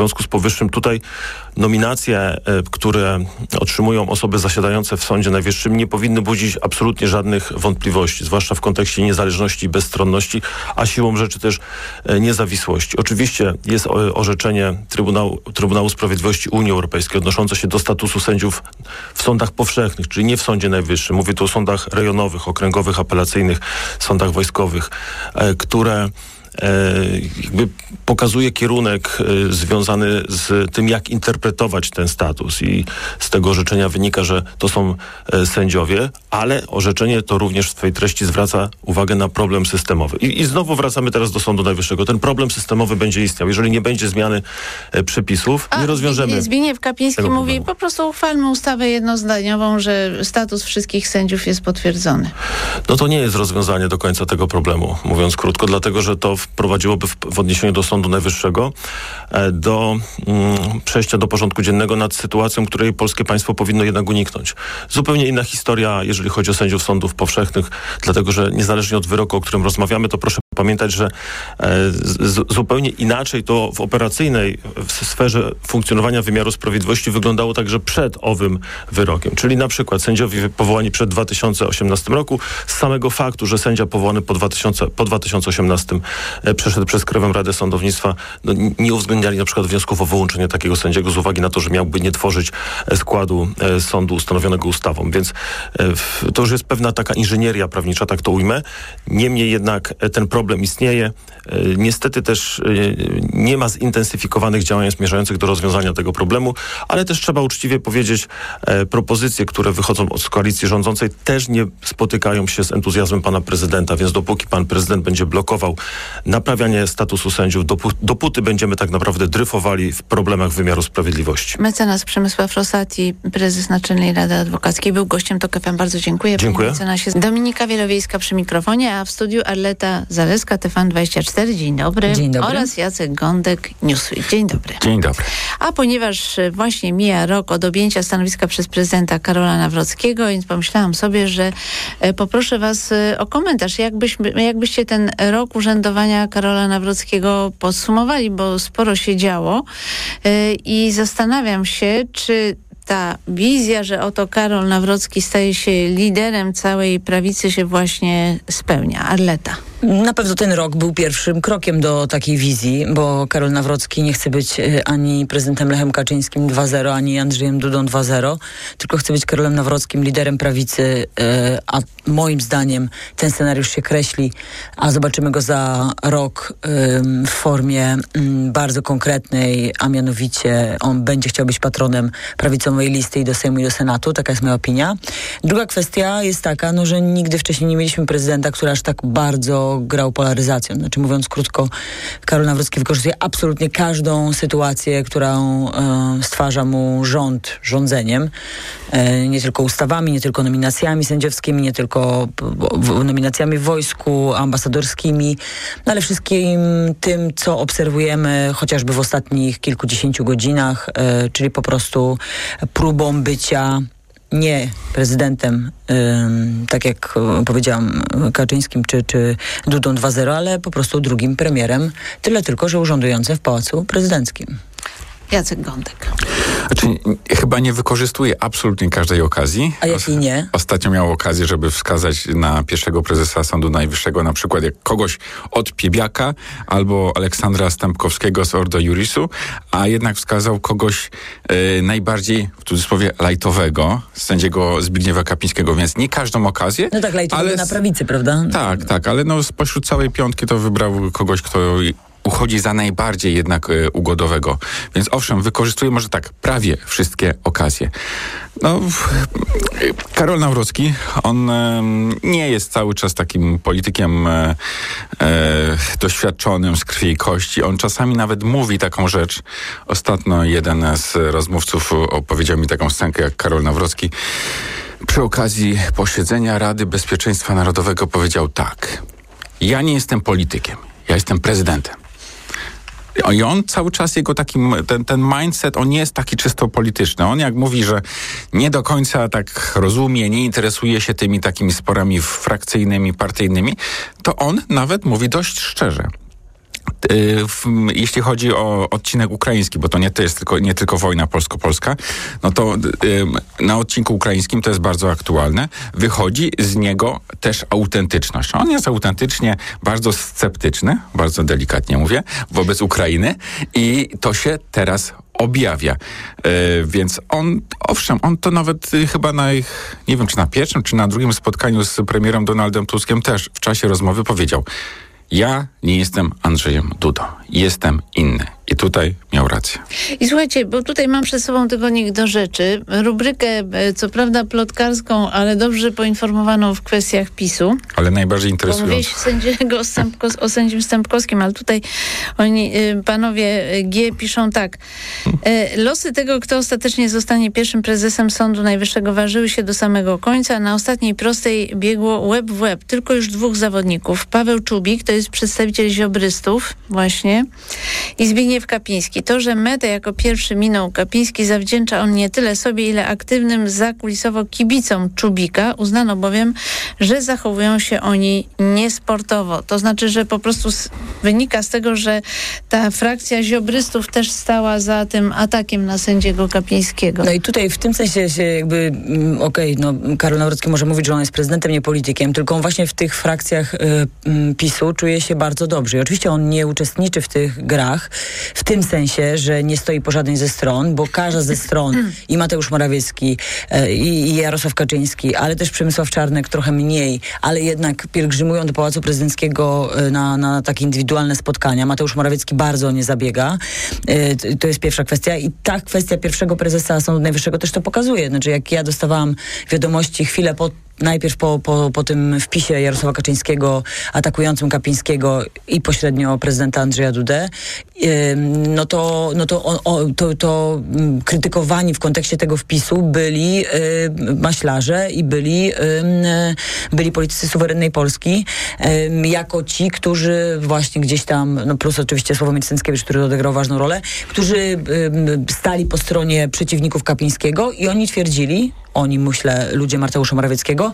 związku z powyższym tutaj nominacje, które otrzymują osoby zasiadające w Sądzie Najwyższym, nie powinny budzić absolutnie żadnych wątpliwości, zwłaszcza w kontekście niezależności i bezstronności, a siłą rzeczy też niezawisłości. Oczywiście jest orzeczenie Trybunału Sprawiedliwości Unii Europejskiej odnoszące się do statusu sędziów w sądach powszechnych, czyli nie w Sądzie Najwyższym. Mówię tu o sądach rejonowych, okręgowych, apelacyjnych, sądach wojskowych, które jakby pokazuje kierunek związany z tym, jak interpretować ten status, i z tego orzeczenia wynika, że to są sędziowie, ale orzeczenie to również w swojej treści zwraca uwagę na problem systemowy. I znowu wracamy teraz do Sądu Najwyższego. Ten problem systemowy będzie istniał. Jeżeli nie będzie zmiany przepisów, nie rozwiążemy. Zbigniew Kapiński mówi, po prostu uchwalmy ustawę jednozdaniową, że status wszystkich sędziów jest potwierdzony. No to nie jest rozwiązanie do końca tego problemu, mówiąc krótko, dlatego, że to wprowadziłoby w odniesieniu do Sądu Najwyższego do przejścia do porządku dziennego nad sytuacją, której polskie państwo powinno jednak uniknąć. Zupełnie inna historia, jeżeli chodzi o sędziów sądów powszechnych, dlatego, że niezależnie od wyroku, o którym rozmawiamy, to proszę pamiętać, że zupełnie inaczej to w operacyjnej w sferze funkcjonowania wymiaru sprawiedliwości wyglądało także przed owym wyrokiem. Czyli na przykład sędziowie powołani przed 2018 roku, z samego faktu, że sędzia powołany po 2018 przeszedł przez Krajową Radę Sądownictwa, nie uwzględniali na przykład wniosków o wyłączenie takiego sędziego z uwagi na to, że miałby nie tworzyć składu sądu ustanowionego ustawą. Więc to już jest pewna taka inżynieria prawnicza, tak to ujmę. Niemniej jednak ten problem istnieje. Niestety też nie ma zintensyfikowanych działań zmierzających do rozwiązania tego problemu, ale też trzeba uczciwie powiedzieć, propozycje, które wychodzą z koalicji rządzącej, też nie spotykają się z entuzjazmem pana prezydenta, więc dopóki pan prezydent będzie blokował naprawianie statusu sędziów, dopóty będziemy tak naprawdę dryfowali w problemach wymiaru sprawiedliwości. Mecenas Przemysław Rosati, prezes Naczelnej Rady Adwokackiej, był gościem TOK FM. Bardzo dziękuję. Dziękuję. Panie mecenasie. Dominika Wielowiejska przy mikrofonie, a w studiu Arleta Zaleska, TVN24. Dzień dobry. Dzień dobry. Oraz Jacek Gądek, Newsweek. Dzień dobry. Dzień dobry. A ponieważ właśnie mija rok od objęcia stanowiska przez prezydenta Karola Nawrockiego, więc pomyślałam sobie, że poproszę was o komentarz. Jakbyście ten rok urzędowania Karola Nawrockiego podsumowali, bo sporo się działo i zastanawiam się, czy ta wizja, że oto Karol Nawrocki staje się liderem całej prawicy, się właśnie spełnia. Arleta. Na pewno ten rok był pierwszym krokiem do takiej wizji, bo Karol Nawrocki nie chce być ani prezydentem Lechem Kaczyńskim 2.0, ani Andrzejem Dudą 2.0, tylko chce być Karolem Nawrockim, liderem prawicy, a moim zdaniem ten scenariusz się kreśli, a zobaczymy go za rok w formie bardzo konkretnej, a mianowicie on będzie chciał być patronem prawicowej listy i do Sejmu, i do Senatu. Taka jest moja opinia. Druga kwestia jest taka, że nigdy wcześniej nie mieliśmy prezydenta, który aż tak bardzo grał polaryzacją. Znaczy, mówiąc krótko, Karol Nawrocki wykorzystuje absolutnie każdą sytuację, którą stwarza mu rząd rządzeniem. Nie tylko ustawami, nie tylko nominacjami sędziowskimi, nie tylko nominacjami w wojsku, ambasadorskimi, ale wszystkim tym, co obserwujemy chociażby w ostatnich kilkudziesięciu godzinach, czyli po prostu próbą bycia nie prezydentem, tak jak powiedziałam, Kaczyńskim czy Dudą 2.0, ale po prostu drugim premierem, tyle tylko, że urzędującym w Pałacu Prezydenckim. Jacek Gądek. Znaczy, chyba nie wykorzystuje absolutnie każdej okazji. A jeśli nie? Ostatnio miał okazję, żeby wskazać na pierwszego prezesa Sądu Najwyższego, na przykład jak kogoś od Piebiaka albo Aleksandra Stępkowskiego z Ordo Iurisu, a jednak wskazał kogoś najbardziej, w cudzysłowie, lajtowego, sędziego Zbigniewa Kapińskiego, więc nie każdą okazję. No tak, lajtowy ale na prawicy, prawda? Tak, ale spośród całej piątki to wybrał kogoś, kto uchodzi za najbardziej jednak ugodowego. Więc owszem, wykorzystuje może tak prawie wszystkie okazje. Karol Nawrocki, on nie jest cały czas takim politykiem doświadczonym z krwi i kości. On czasami nawet mówi taką rzecz. Ostatnio jeden z rozmówców opowiedział mi taką scenkę, jak Karol Nawrocki przy okazji posiedzenia Rady Bezpieczeństwa Narodowego powiedział tak: ja nie jestem politykiem, ja jestem prezydentem. I on cały czas, jego ten mindset, on nie jest taki czysto polityczny. On jak mówi, że nie do końca tak rozumie, nie interesuje się tymi takimi sporami frakcyjnymi, partyjnymi, to on nawet mówi dość szczerze. jeśli chodzi o odcinek ukraiński, bo to jest nie tylko wojna polsko-polska, no to na odcinku ukraińskim to jest bardzo aktualne. Wychodzi z niego też autentyczność. On jest autentycznie bardzo sceptyczny, bardzo delikatnie mówię, wobec Ukrainy i to się teraz objawia. Więc on to nawet chyba nie wiem, czy na pierwszym, czy na drugim spotkaniu z premierem Donaldem Tuskiem też w czasie rozmowy powiedział: ja nie jestem Andrzejem Dudą. Jestem inny. I tutaj miał rację. I słuchajcie, bo tutaj mam przed sobą tygodnik Do Rzeczy, rubrykę co prawda plotkarską, ale dobrze poinformowaną w kwestiach PiS-u. Ale najbardziej interesującą. O sędzim Stępkowskim, ale tutaj panowie G piszą tak. Losy tego, kto ostatecznie zostanie pierwszym prezesem Sądu Najwyższego, ważyły się do samego końca. Na ostatniej prostej biegło łeb w łeb. Tylko już 2 zawodników. Paweł Czubik, to jest przedstawiciel ziobrystów właśnie, i Zbigniew Kapiński. To, że metę jako pierwszy minął Kapiński, zawdzięcza on nie tyle sobie, ile aktywnym zakulisowo kibicom Czubika. Uznano bowiem, że zachowują się oni niesportowo. To znaczy, że po prostu wynika z tego, że ta frakcja ziobrystów też stała za tym atakiem na sędziego Kapińskiego. No i tutaj w tym sensie się jakby, Karol Nawrocki może mówić, że on jest prezydentem, nie politykiem, tylko on właśnie w tych frakcjach PiS-u czuje się bardzo dobrze. I oczywiście on nie uczestniczy w tych grach, w tym sensie, że nie stoi po żadnej ze stron, bo każda ze stron, i Mateusz Morawiecki, i Jarosław Kaczyński, ale też Przemysław Czarnek trochę mniej, ale jednak pielgrzymują do Pałacu Prezydenckiego na takie indywidualne spotkania. Mateusz Morawiecki bardzo o nie zabiega. To jest pierwsza kwestia. I ta kwestia pierwszego prezesa Sądu Najwyższego też to pokazuje. Znaczy, jak ja dostawałam wiadomości chwilę najpierw po tym wpisie Jarosława Kaczyńskiego atakującym Kapińskiego i pośrednio prezydenta Andrzeja Dudę, to krytykowani w kontekście tego wpisu byli maślarze i byli politycy suwerennej Polski jako ci, którzy właśnie gdzieś tam, plus oczywiście Sławomir Cęckiewicz, który odegrał ważną rolę, którzy stali po stronie przeciwników Kapińskiego i oni twierdzili, myślę, ludzie Mateusza Morawieckiego,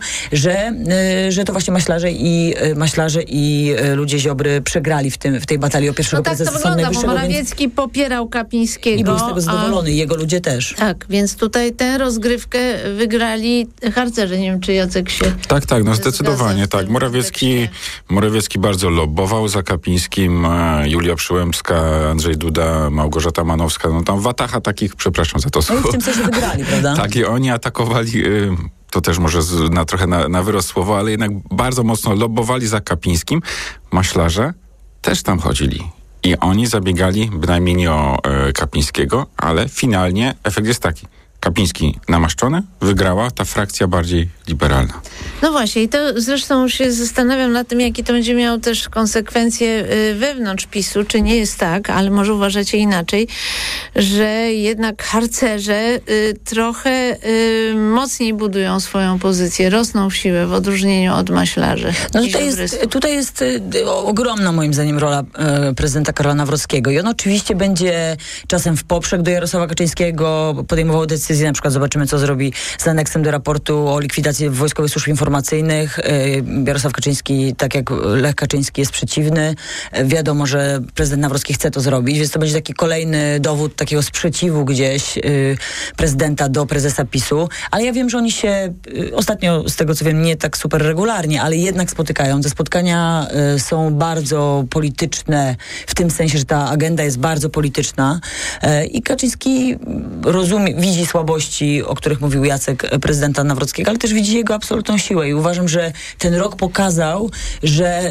że to właśnie maślarze i ludzie Ziobry przegrali w tej batalii o pierwszego prezesa Sądu Najwyższego. Bo Morawiecki popierał Kapińskiego. I był z tego zadowolony, jego ludzie też. Tak, więc tutaj tę rozgrywkę wygrali harcerze. Nie wiem, czy Jacek się zdecydowanie tak. Morawiecki bardzo lobbował za Kapińskim, Julia Przyłębska, Andrzej Duda, Małgorzata Manowska, tam watacha takich, przepraszam za to słowo. No i w tym sensie wygrali, prawda? Tak, i oni atakowali, to też może trochę na wyrost słowo, ale jednak bardzo mocno lobbowali za Kapińskim. Maślarze też tam chodzili. I oni zabiegali bynajmniej nie o Kapińskiego, ale finalnie efekt jest taki. Kapiński namaszczony, wygrała ta frakcja bardziej liberalna. No właśnie, i to zresztą się zastanawiam nad tym, jakie to będzie miało też konsekwencje wewnątrz PiS-u, czy nie jest tak, ale może uważacie inaczej, że jednak harcerze trochę mocniej budują swoją pozycję, rosną w siłę w odróżnieniu od maślarzy. No tutaj jest ogromna moim zdaniem rola prezydenta Karola Nawrockiego i on oczywiście będzie czasem w poprzek do Jarosława Kaczyńskiego podejmował decyzje, na przykład zobaczymy, co zrobi z aneksem do raportu o likwidacji Wojskowych Służb Informacyjnych. Jarosław Kaczyński, tak jak Lech Kaczyński, jest przeciwny. Wiadomo, że prezydent Nawrocki chce to zrobić, więc to będzie taki kolejny dowód takiego sprzeciwu gdzieś prezydenta do prezesa PiS-u. Ale ja wiem, że oni się ostatnio, z tego co wiem, nie tak super regularnie, ale jednak spotykają. Te spotkania są bardzo polityczne, w tym sensie, że ta agenda jest bardzo polityczna i Kaczyński widzi słabości, o których mówił Jacek, prezydenta Nawrockiego, ale też widzi jego absolutną siłę i uważam, że ten rok pokazał, że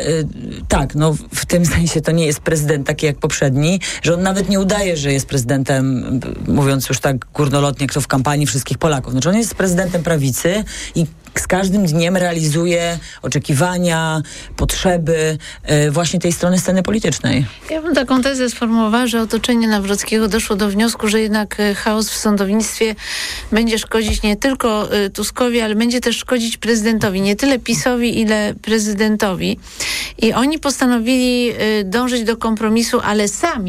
w tym sensie to nie jest prezydent taki jak poprzedni, że on nawet nie udaje, że jest prezydentem, mówiąc już tak górnolotnie, jak to w kampanii wszystkich Polaków. Znaczy on jest prezydentem prawicy i z każdym dniem realizuje oczekiwania, potrzeby właśnie tej strony sceny politycznej. Ja bym taką tezę sformułowała, że otoczenie Nawrockiego doszło do wniosku, że jednak chaos w sądownictwie będzie szkodzić nie tylko Tuskowi, ale będzie też szkodzić prezydentowi. Nie tyle PiS-owi, ile prezydentowi. I oni postanowili dążyć do kompromisu, ale sami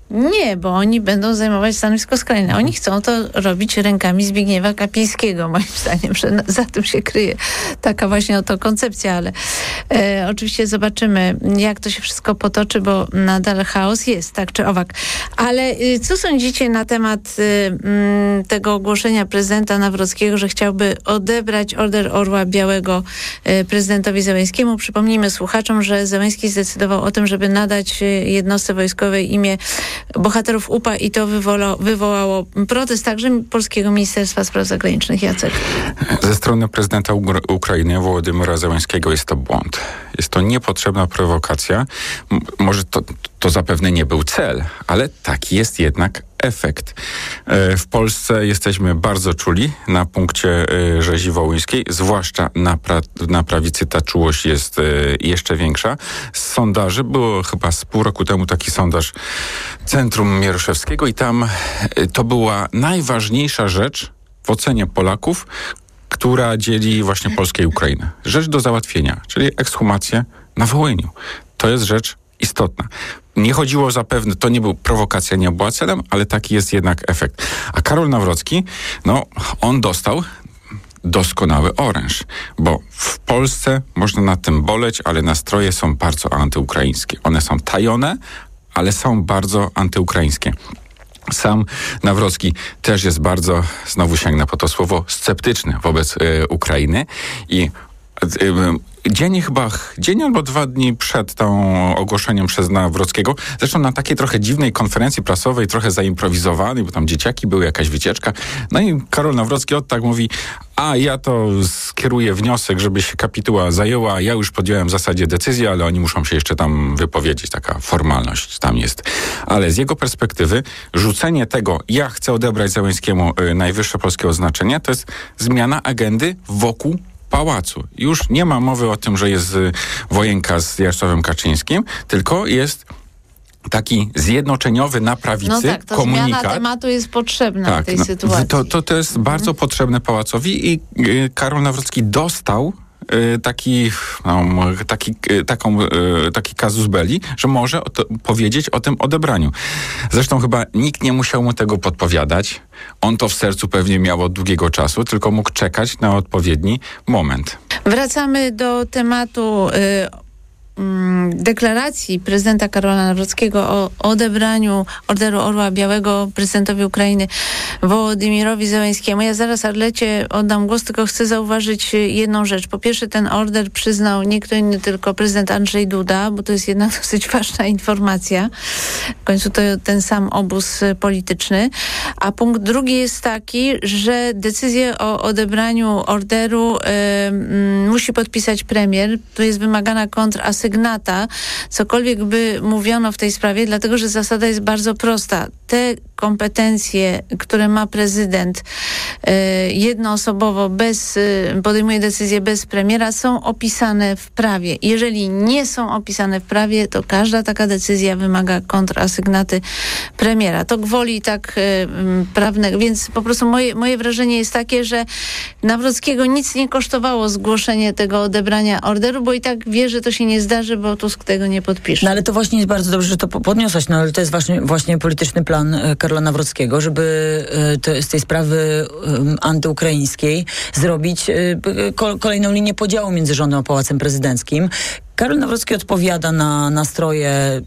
Nie, bo oni będą zajmować stanowisko skrajne. Oni chcą to robić rękami Zbigniewa Kapińskiego, moim zdaniem, że za tym się kryje taka właśnie oto koncepcja, ale oczywiście zobaczymy, jak to się wszystko potoczy, bo nadal chaos jest, tak czy owak. Ale co sądzicie na temat tego ogłoszenia prezydenta Nawrockiego, że chciałby odebrać Order Orła Białego prezydentowi Zełenskiemu? Przypomnijmy słuchaczom, że Zełenski zdecydował o tym, żeby nadać jednostce wojskowej imię bohaterów UPA i to wywołało protest także Polskiego Ministerstwa Spraw Zagranicznych. Jacek. Ze strony prezydenta Ukrainy Wołodymyra Zełenskiego jest to błąd. Jest to niepotrzebna prowokacja. Może to zapewne nie był cel, ale taki jest jednak efekt. W Polsce jesteśmy bardzo czuli na punkcie rzezi wołyńskiej, zwłaszcza na prawicy ta czułość jest jeszcze większa. Z sondaży, było chyba z pół roku temu taki sondaż Centrum Mieroszewskiego i tam to była najważniejsza rzecz w ocenie Polaków, która dzieli właśnie Polskę i Ukrainę. Rzecz do załatwienia, czyli ekshumacja na Wołyniu. To jest rzecz istotna. Nie chodziło zapewne, to nie był prowokacja, nie była celem, ale taki jest jednak efekt. A Karol Nawrocki, on dostał doskonały oręż, bo w Polsce można nad tym boleć, ale nastroje są bardzo antyukraińskie. One są tajone, ale są bardzo antyukraińskie. Sam Nawrocki też jest bardzo, znowu sięgnę po to sceptyczny wobec Ukrainy i dzień albo 2 dni przed tą ogłoszeniem przez Nawrockiego, zresztą na takiej trochę dziwnej konferencji prasowej, trochę zaimprowizowanej, bo tam dzieciaki były, jakaś wycieczka. No i Karol Nawrocki tak mówi, ja to skieruję wniosek, żeby się kapituła zajęła, ja już podjąłem w zasadzie decyzję, ale oni muszą się jeszcze tam wypowiedzieć, taka formalność tam jest. Ale z jego perspektywy rzucenie tego, ja chcę odebrać Zełenskiemu najwyższe polskie oznaczenie, to jest zmiana agendy wokół pałacu. Już nie ma mowy o tym, że jest wojenka z Jarosławem Kaczyńskim, tylko jest taki zjednoczeniowy na prawicy to komunikat. Zmiana tematu jest potrzebna w tej sytuacji. To jest bardzo potrzebne pałacowi i Karol Nawrocki dostał taki casus belli, że może powiedzieć o tym odebraniu. Zresztą chyba nikt nie musiał mu tego podpowiadać. On to w sercu pewnie miał od długiego czasu, tylko mógł czekać na odpowiedni moment. Wracamy do tematu deklaracji prezydenta Karola Nawrockiego o odebraniu Orderu Orła Białego prezydentowi Ukrainy Wołodymyrowi Zełenskiemu. Ja zaraz, Arlecie, oddam głos, tylko chcę zauważyć jedną rzecz. Po pierwsze, ten order przyznał nie kto inny, tylko prezydent Andrzej Duda, bo to jest jednak dosyć ważna informacja. W końcu to ten sam obóz polityczny. A punkt drugi jest taki, że decyzję o odebraniu orderu musi podpisać premier. Tu jest wymagana kontrasygnata, cokolwiek by mówiono w tej sprawie, dlatego że zasada jest bardzo prosta. Te kompetencje, które ma prezydent jednoosobowo, podejmuje decyzje bez premiera, są opisane w prawie. Jeżeli nie są opisane w prawie, to każda taka decyzja wymaga kontrasygnaty premiera. To gwoli tak prawnego, więc po prostu moje wrażenie jest takie, że Nawrockiego nic nie kosztowało zgłoszenie tego odebrania orderu, bo i tak wie, że to się nie zdarzy, bo Tusk tego nie podpisze. No ale to właśnie jest bardzo dobrze, że to podniosłaś, ale to jest właśnie polityczny plan Karola Nawrockiego, żeby z tej sprawy antyukraińskiej zrobić kolejną linię podziału między rządem a Pałacem Prezydenckim. Karol Nawrocki odpowiada na nastroje,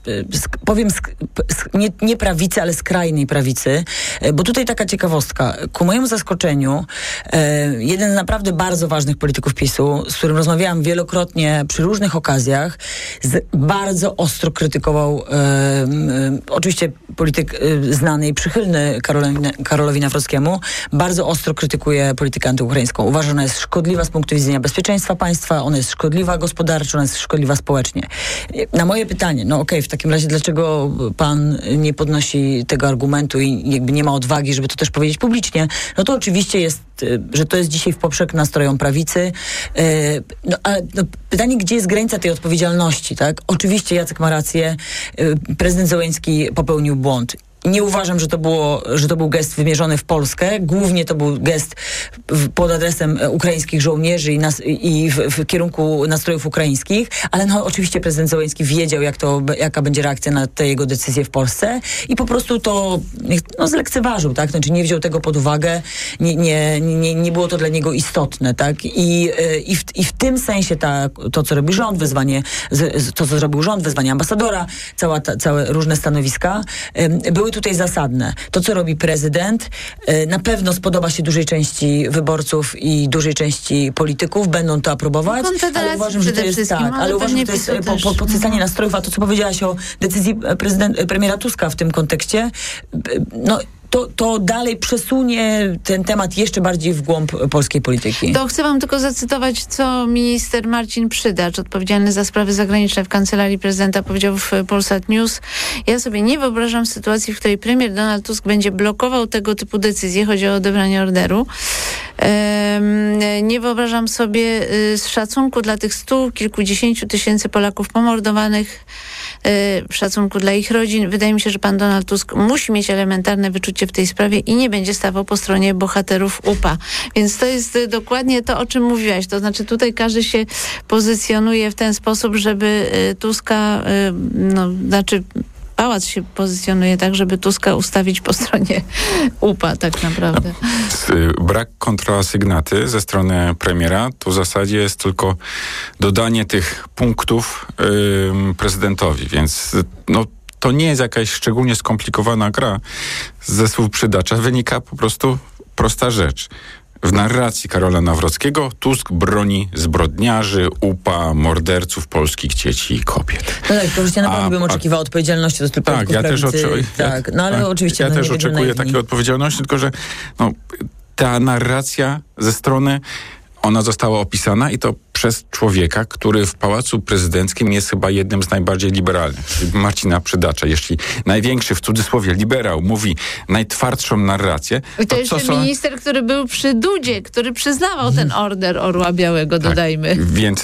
nie prawicy, ale skrajnej prawicy, bo tutaj taka ciekawostka. Ku mojemu zaskoczeniu, jeden z naprawdę bardzo ważnych polityków PiS-u, z którym rozmawiałam wielokrotnie przy różnych okazjach, bardzo ostro krytykował, oczywiście polityk znany i przychylny Karolowi Nawrockiemu, bardzo ostro krytykuje politykę antyukraińską. Uważa, że ona jest szkodliwa z punktu widzenia bezpieczeństwa państwa, ona jest szkodliwa gospodarczo, ona jest szkodliwa społecznie. Na moje pytanie, w takim razie dlaczego pan nie podnosi tego argumentu i jakby nie ma odwagi, żeby to też powiedzieć publicznie, to oczywiście jest, że to jest dzisiaj w poprzek nastrojom prawicy. Ale pytanie, gdzie jest granica tej odpowiedzialności, tak? Oczywiście Jacek ma rację, prezydent Zełenski popełnił błąd. Nie uważam, że to był gest wymierzony w Polskę. Głównie to był gest pod adresem ukraińskich żołnierzy i w kierunku nastrojów ukraińskich, ale oczywiście prezydent Zełenski wiedział, jaka będzie reakcja na te jego decyzje w Polsce i po prostu to zlekceważył, tak? Znaczy nie wziął tego pod uwagę, nie było to dla niego istotne, tak? I w tym sensie to, co robi rząd, co zrobił rząd, wezwanie ambasadora, całe różne stanowiska, były tutaj zasadne. To, co robi prezydent, na pewno spodoba się dużej części wyborców i dużej części polityków, będą to aprobować, ale uważam, że to jest ale uważam, że to jest podsycanie nastrojów, a to, co powiedziałaś o decyzji premiera Tuska w tym kontekście, to dalej przesunie ten temat jeszcze bardziej w głąb polskiej polityki. To chcę wam tylko zacytować, co minister Marcin Przydacz, odpowiedzialny za sprawy zagraniczne w Kancelarii Prezydenta, powiedział w Polsat News. Ja sobie nie wyobrażam sytuacji, w której premier Donald Tusk będzie blokował tego typu decyzje, chodzi o odebranie orderu. Nie wyobrażam sobie z szacunku dla tych 100 kilkudziesięciu tysięcy Polaków pomordowanych, w szacunku dla ich rodzin. Wydaje mi się, że pan Donald Tusk musi mieć elementarne wyczucie w tej sprawie i nie będzie stawał po stronie bohaterów UPA. Więc to jest dokładnie to, o czym mówiłaś. To znaczy tutaj każdy się pozycjonuje w ten sposób, żeby Tuska, Pałac się pozycjonuje tak, żeby Tuska ustawić po stronie UPA tak naprawdę. Brak kontrasygnaty ze strony premiera to w zasadzie jest tylko dodanie tych punktów prezydentowi, więc to nie jest jakaś szczególnie skomplikowana gra. Ze słów Przydacza wynika po prostu prosta rzecz. W narracji Karola Nawrockiego Tusk broni zbrodniarzy, UPA, morderców polskich dzieci i kobiet. No tak, to już ja naprawdę bym oczekiwała odpowiedzialności do tylko tak, ja też oczywiście. Ja też oczekuję takiej odpowiedzialności, tylko że ta narracja ze strony ona została opisana i to przez człowieka, który w Pałacu Prezydenckim jest chyba jednym z najbardziej liberalnych. Marcina Przydacza. Jeśli największy, w cudzysłowie, liberał mówi najtwardszą narrację... I to jeszcze minister, który był przy Dudzie, który przyznawał ten order Orła Białego, dodajmy. Więc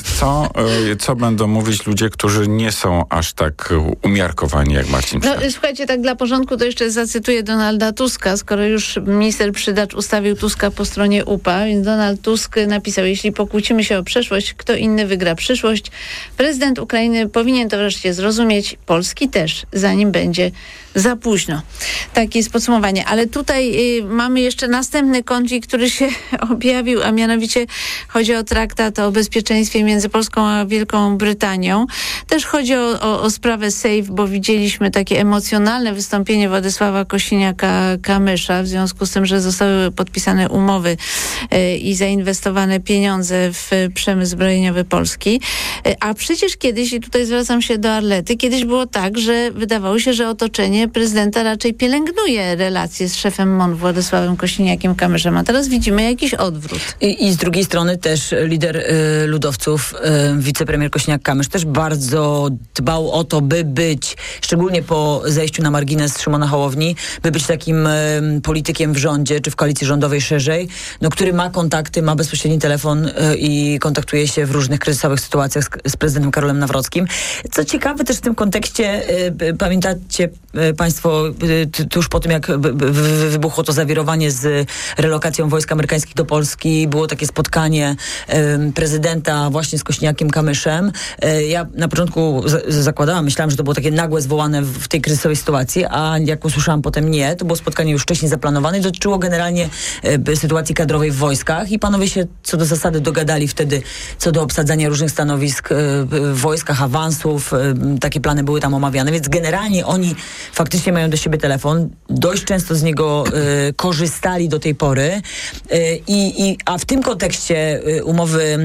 co będą mówić ludzie, którzy nie są aż tak umiarkowani jak Marcin Przydacz? Słuchajcie, tak dla porządku to jeszcze zacytuję Donalda Tuska, skoro już minister Przydacz ustawił Tuska po stronie UPA, więc Donald Tusk napisał, jeśli pokłócimy się o przeszłość, kto inny wygra przyszłość. Prezydent Ukrainy powinien to wreszcie zrozumieć, Polski też, zanim będzie za późno. Takie jest podsumowanie. Ale tutaj mamy jeszcze następny konflikt, który się objawił, a mianowicie chodzi o traktat o bezpieczeństwie między Polską a Wielką Brytanią. Też chodzi o sprawę SAFE, bo widzieliśmy takie emocjonalne wystąpienie Władysława Kosiniaka-Kamysza w związku z tym, że zostały podpisane umowy i zainwestowane pieniądze w przemysł zbrojeniowy Polski. A przecież kiedyś, i tutaj zwracam się do Arlety, kiedyś było tak, że wydawało się, że otoczenie prezydenta raczej pielęgnuje relacje z szefem MON Władysławem Kosiniakiem-Kamyszem, a teraz widzimy jakiś odwrót. I z drugiej strony też lider ludowców, wicepremier Kosiniak-Kamysz też bardzo dbał o to, by być, szczególnie po zejściu na margines Szymona Hołowni, by być takim politykiem w rządzie, czy w koalicji rządowej szerzej, który ma kontakty, ma bezpośredni telefon i kontaktuje się w różnych kryzysowych sytuacjach z prezydentem Karolem Nawrockim. Co ciekawe też w tym kontekście, pamiętacie państwo, tuż po tym jak wybuchło to zawirowanie z relokacją wojsk amerykańskich do Polski, było takie spotkanie prezydenta właśnie z Kosiniakiem-Kamyszem. Ja na początku myślałam, że to było takie nagłe zwołane w tej kryzysowej sytuacji, a jak usłyszałam potem nie, to było spotkanie już wcześniej zaplanowane i dotyczyło generalnie sytuacji kadrowej w wojskach i panowie się co do zasady dogadali wtedy co do obsadzania różnych stanowisk w wojskach, awansów. Takie plany były tam omawiane, więc generalnie oni faktycznie mają do siebie telefon. Dość często z niego korzystali do tej pory. A w tym kontekście umowy,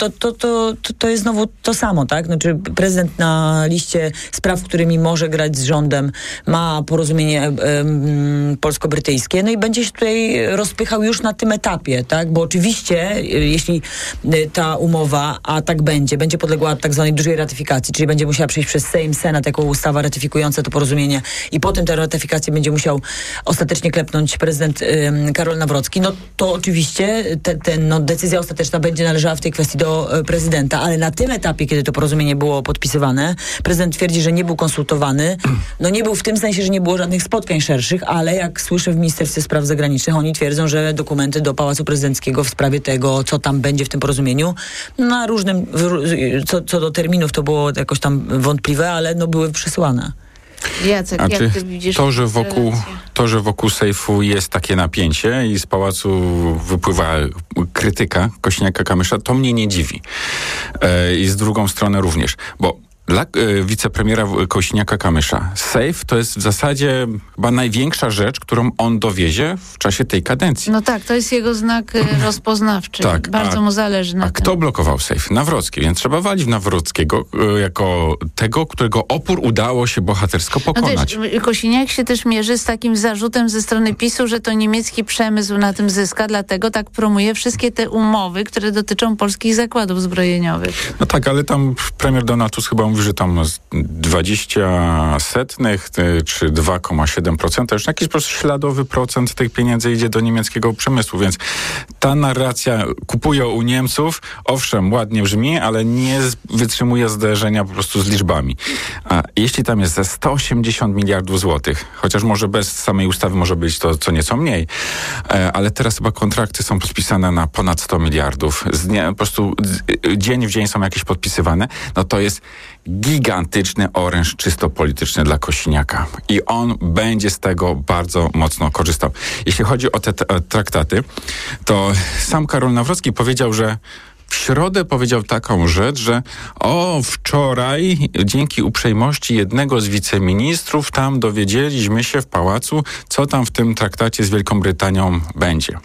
to jest znowu to samo, tak? Znaczy prezydent na liście spraw, którymi może grać z rządem, ma porozumienie polsko-brytyjskie, i będzie się tutaj rozpychał już na tym etapie, tak? Bo oczywiście, jeśli ta umowa, a tak będzie podległa tak zwanej dużej ratyfikacji, czyli będzie musiała przejść przez Sejm, Senat jako ustawa ratyfikująca to porozumienie i potem tę ratyfikację będzie musiał ostatecznie klepnąć prezydent Karol Nawrocki, no to oczywiście decyzja ostateczna będzie należała w tej kwestii do prezydenta, ale na tym etapie, kiedy to porozumienie było podpisywane, prezydent twierdzi, że nie był konsultowany. No nie był w tym sensie, że nie było żadnych spotkań szerszych, ale jak słyszę w Ministerstwie Spraw Zagranicznych, oni twierdzą, że dokumenty do Pałacu Prezydenckiego w sprawie tego, co tam będzie w tym porozumieniu, na różnym, co do terminów to było jakoś tam wątpliwe, ale no były przysyłane. Jacek, jak ty widzisz to, że wokół sejfu jest takie napięcie i z pałacu wypływa krytyka Kosiniaka-Kamysza, to mnie nie dziwi. I z drugą stronę również, bo dla wicepremiera Kosiniaka-Kamysza sejf to jest w zasadzie chyba największa rzecz, którą on dowiezie w czasie tej kadencji. No tak, to jest jego znak rozpoznawczy. Tak, bardzo mu zależy na tym. A kto blokował sejf? Nawrocki, więc trzeba walić w Nawrockiego jako tego, którego opór udało się bohatersko pokonać. No też, Kosiniak się też mierzy z takim zarzutem ze strony PiS-u, że to niemiecki przemysł na tym zyska, dlatego tak promuje wszystkie te umowy, które dotyczą polskich zakładów zbrojeniowych. No tak, ale tam premier Donald Tusk chyba mówi, że tam 20 setnych czy 2,7%, już jakiś po prostu śladowy procent tych pieniędzy idzie do niemieckiego przemysłu, więc ta narracja kupuje u Niemców, owszem, ładnie brzmi, ale nie wytrzymuje zderzenia po prostu z liczbami. A jeśli tam jest ze 180 miliardów złotych, chociaż może bez samej ustawy może być to co nieco mniej, ale teraz chyba kontrakty są podpisane na ponad 100 miliardów. Po prostu dzień w dzień są jakieś podpisywane, no to jest gigantyczny oręż czysto polityczny dla Kosiniaka. I on będzie z tego bardzo mocno korzystał. Jeśli chodzi o te traktaty, to sam Karol Nawrocki powiedział, że w środę powiedział taką rzecz, że wczoraj dzięki uprzejmości jednego z wiceministrów tam dowiedzieliśmy się w pałacu, co tam w tym traktacie z Wielką Brytanią będzie.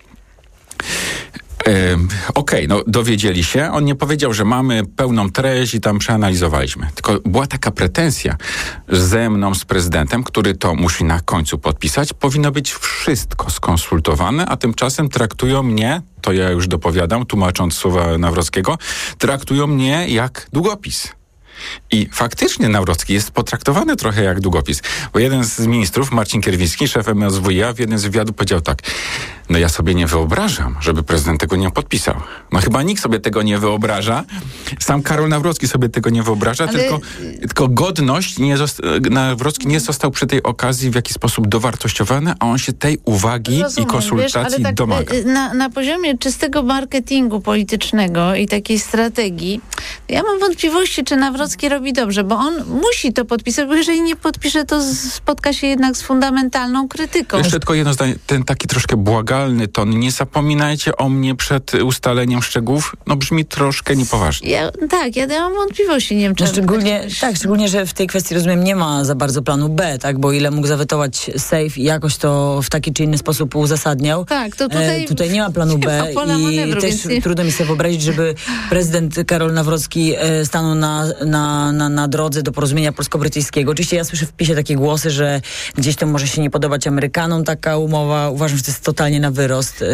Dowiedzieli się. On nie powiedział, że mamy pełną treść i tam przeanalizowaliśmy. Tylko była taka pretensja ze mną, z prezydentem, który to musi na końcu podpisać. Powinno być wszystko skonsultowane, a tymczasem traktują mnie, to ja już dopowiadam, tłumacząc słowa Nawrockiego, traktują mnie jak długopis. I faktycznie Nawrocki jest potraktowany trochę jak długopis. Bo jeden z ministrów, Marcin Kierwiński, szef MSWiA, w jednym z wywiadów powiedział tak: no ja sobie nie wyobrażam, żeby prezydent tego nie podpisał. No chyba nikt sobie tego nie wyobraża. Sam Karol Nawrocki sobie tego nie wyobraża, tylko godność Nawrocki nie został przy tej okazji w jakiś sposób dowartościowany, a on się tej uwagi i konsultacji domaga. Na poziomie czystego marketingu politycznego i takiej strategii, ja mam wątpliwości, czy Nawrocki robi dobrze, bo on musi to podpisać, bo jeżeli nie podpisze, to spotka się jednak z fundamentalną krytyką. Jeszcze tylko jedno zdanie, ten taki troszkę błagalny ton, nie zapominajcie o mnie przed ustaleniem szczegółów, no brzmi troszkę niepoważnie. Ja mam wątpliwości, nie wiem, czy... Szczególnie, że w tej kwestii, rozumiem, nie ma za bardzo planu B, tak, bo ile mógł zawetować sejf i jakoś to w taki czy inny sposób uzasadniał. Tak, to tutaj nie ma planu B i też trudno mi sobie wyobrazić, żeby prezydent Karol Nawrocki stanął na drodze do porozumienia polsko-brytyjskiego. Oczywiście ja słyszę w PiS-ie takie głosy, że gdzieś to może się nie podobać Amerykanom taka umowa. Uważam, że to jest totalnie na wyrost.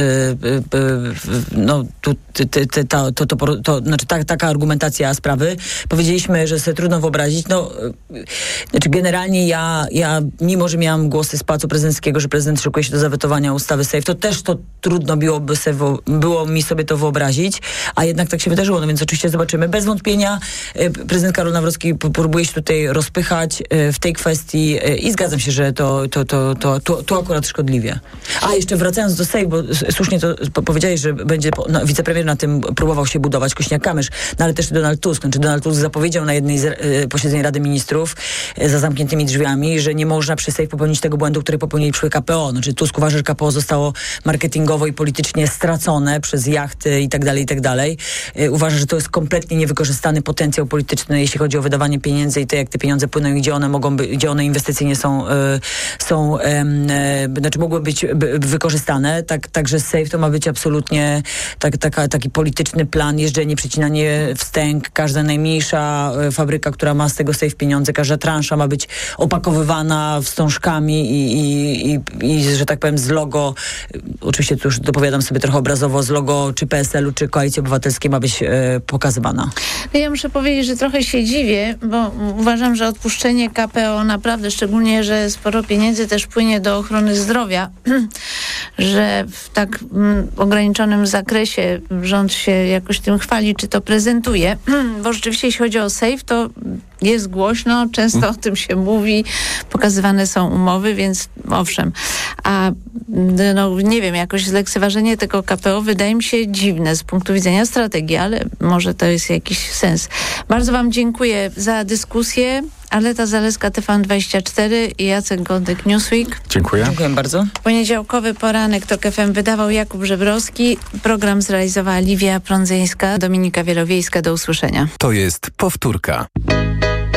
Taka argumentacja sprawy. Powiedzieliśmy, że sobie trudno wyobrazić. Generalnie ja mimo, że miałam głosy z Pałacu Prezydenckiego, że prezydent szykuje się do zawetowania ustawy SAFE, to też to trudno było mi sobie to wyobrazić, a jednak tak się wydarzyło. No więc oczywiście zobaczymy. Bez wątpienia prezydent Karol Nawrocki próbuje się tutaj rozpychać w tej kwestii i zgadzam się, że to akurat szkodliwie. A jeszcze wracając do Sejmu, bo słusznie to powiedziałeś, że będzie wicepremier na tym próbował się budować, Kosiniak-Kamysz, ale też Donald Tusk. Donald Tusk zapowiedział na jednej z posiedzeń Rady Ministrów za zamkniętymi drzwiami, że nie można przy Sejm popełnić tego błędu, który popełnili przy KPO. Tusk uważa, że KPO zostało marketingowo i politycznie stracone przez jachty i tak dalej. Uważa, że to jest kompletnie niewykorzystany potencjał polityczny, jeśli chodzi o wydawanie pieniędzy i to, jak te pieniądze płyną i gdzie one mogą być, gdzie one inwestycyjnie mogły być wykorzystane. zapisane. Także safe to ma być absolutnie taki polityczny plan, jeżdżenie, przecinanie wstęg, każda najmniejsza fabryka, która ma z tego safe pieniądze, każda transza ma być opakowywana wstążkami i że tak powiem z logo, oczywiście tu już dopowiadam sobie trochę obrazowo, z logo czy PSL-u, czy Koalicji Obywatelskiej ma być pokazywana. No ja muszę powiedzieć, że trochę się dziwię, bo uważam, że odpuszczenie KPO naprawdę, szczególnie, że sporo pieniędzy też płynie do ochrony zdrowia, że w tak ograniczonym zakresie rząd się jakoś tym chwali, czy to prezentuje, bo rzeczywiście jeśli chodzi o safe, to jest głośno, często o tym się mówi, pokazywane są umowy, więc owszem. A no nie wiem, jakoś zlekceważenie tego KPO wydaje mi się dziwne z punktu widzenia strategii, ale może to jest jakiś sens. Bardzo wam dziękuję za dyskusję. Aleta Zaleska, TVN24 i Jacek Godek, Newsweek. Dziękuję. Dziękuję bardzo. Poniedziałkowy poranek TOK FM wydawał Jakub Żebrowski. Program zrealizowała Liwia Prądzyńska, Dominika Wielowiejska. Do usłyszenia. To jest powtórka.